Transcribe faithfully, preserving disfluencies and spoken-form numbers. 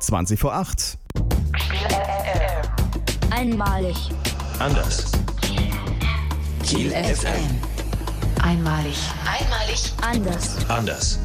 zwanzig vor acht. Einmalig. Anders. Kiel F M. Einmalig. Einmalig. Anders. Anders.